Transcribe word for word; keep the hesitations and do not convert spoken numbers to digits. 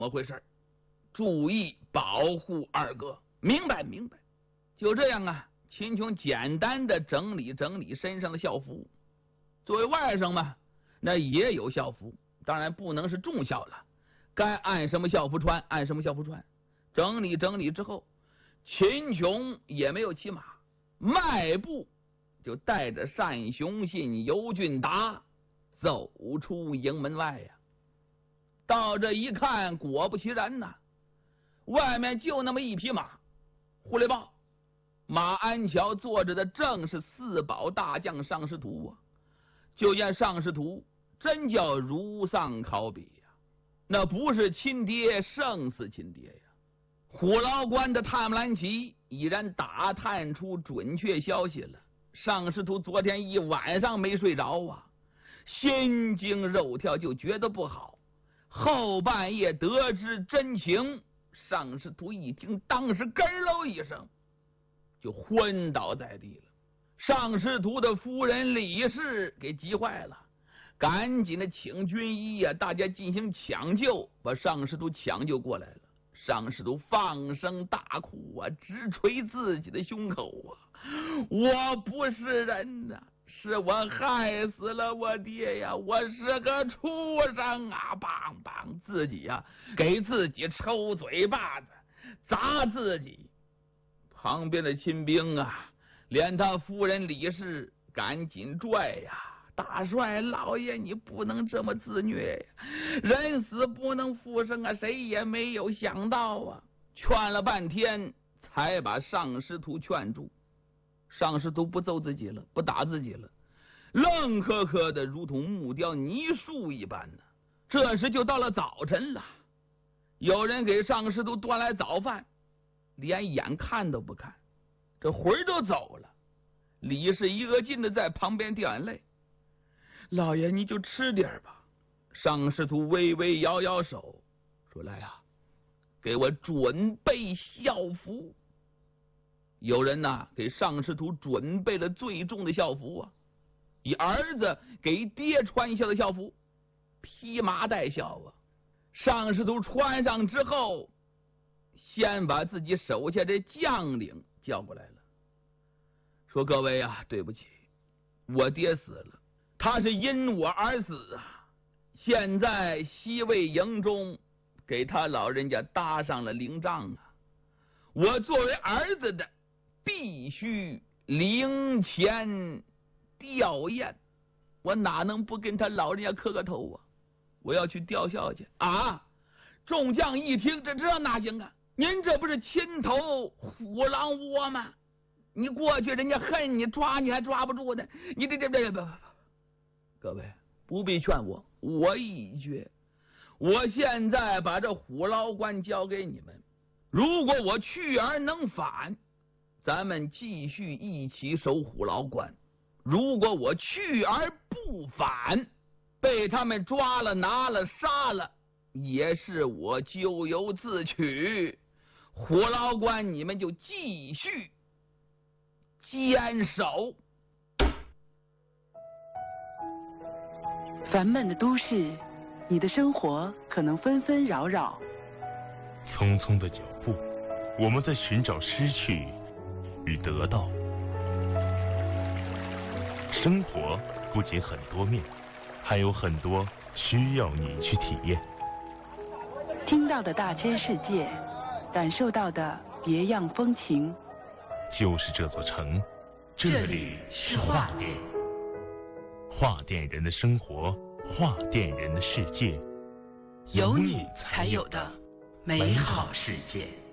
么回事？注意保护二哥。明白明白。就这样啊，秦琼简单的整理整理身上的校服。作为外甥嘛，那也有校服，当然不能是重校了，该按什么校服穿按什么校服穿。整理整理之后，秦琼也没有骑马，迈步就带着单雄信、尤俊达走出营门外呀。到这一看，果不其然呐，外面就那么一匹马。胡雷报，马鞍桥坐着的正是四保大将尚师图啊！就见尚师图真叫如丧考妣呀，那不是亲爹胜似亲爹呀！虎牢关的探木兰旗已然打探出准确消息了。尚师图昨天一晚上没睡着啊，心惊肉跳，就觉得不好。后半夜得知真情，尚师图一听，当时咯喽一声就昏倒在地了。尚师图的夫人李氏给急坏了，赶紧的请军医呀、啊，大家进行抢救，把尚师图抢救过来了。尚师图放声大哭啊，直捶自己的胸口啊！我不是人呐、啊，是我害死了我爹呀！我是个畜生啊！棒棒，自己呀、啊，给自己抽嘴巴子，砸自己。旁边的亲兵啊，连他夫人李氏赶紧拽呀！大帅老爷，你不能这么自虐呀！人死不能复生啊！谁也没有想到啊！劝了半天，才把尚师图劝住。尚师图不揍自己了，不打自己了，愣磕磕的，如同木雕泥塑一般呢。这时就到了早晨了，有人给尚师图端来早饭，连眼看都不看，这魂儿都走了。李氏一个劲的在旁边掉眼泪。老爷，你就吃点吧。尚师图微微摇摇手，说：“来啊，给我准备校服。”有人呐、啊、给尚师图准备了最重的校服啊，以儿子给爹穿校的校服，披麻戴孝啊。尚师图穿上之后，先把自己手下的将领叫过来了，说：“各位啊，对不起，我爹死了，他是因我而死啊！现在西魏营中给他老人家搭上了灵帐啊！我作为儿子的，必须灵前吊唁，我哪能不跟他老人家磕个头啊？我要去吊孝去啊！”众将一听，这这哪行啊？您这不是亲投虎狼窝吗？你过去人家恨你，抓你还抓不住呢，你这这这这，各位不必劝我，我已决。我现在把这虎牢关交给你们，如果我去而能返，咱们继续一起守虎牢关；如果我去而不返，被他们抓了、拿了、杀了，也是我咎由自取。虎牢关你们就继续坚守。 烦闷的都市，你的生活可能纷纷扰扰。 匆匆的脚步，我们在寻找失去与得到。生活不仅很多面，还有很多需要你去体验。 听到的大千世界，感受到的别样风情。 就是这座城，这里是画店。画店人的生活，画店人的世界， 有你才有的美好世界。